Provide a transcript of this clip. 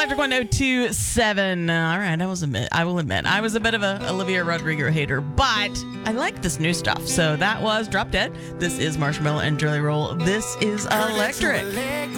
Magic 1027. All right, I will admit, I was a bit of a Olivia Rodrigo hater, but I like this new stuff. So that was Drop Dead. This is Marshmallow and Jelly Roll. This is Electric.